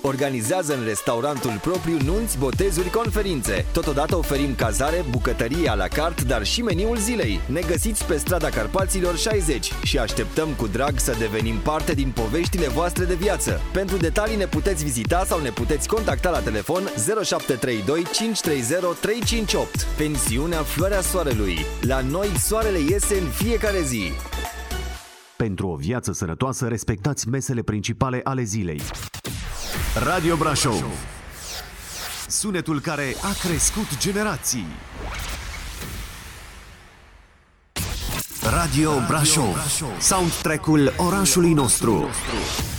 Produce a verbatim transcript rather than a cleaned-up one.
Organizează în restaurantul propriu nunți, botezuri, conferințe. Totodată oferim cazare, bucătărie à la carte, dar și meniul zilei. Ne găsiți pe strada Carpaților șaizeci și așteptăm cu drag să devenim parte din poveștile voastre de viață. Pentru detalii ne puteți vizita sau ne puteți contacta la telefon zero șapte trei doi cinci trei zero trei cinci opt. Pensiunea Floarea Soarelui. La noi soarele iese în fiecare zi. Pentru o viață sănătoasă, respectați mesele principale ale zilei. Radio Brașov. Sunetul care a crescut generații. Radio Brașov. Soundtrack-ul orașului nostru.